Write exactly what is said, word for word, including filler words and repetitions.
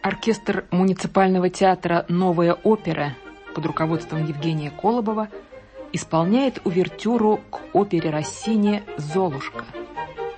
Оркестр муниципального театра «Новая опера» под руководством Евгения Колобова исполняет увертюру к опере Россини «Золушка».